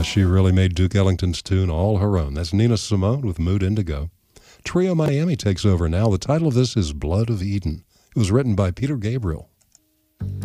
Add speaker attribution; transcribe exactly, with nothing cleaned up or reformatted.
Speaker 1: Yeah, she really made Duke Ellington's tune all her own. That's Nina Simone with Mood Indigo. Trio Miami takes over now. The title of this is Blood of Eden. It was written by Peter Gabriel.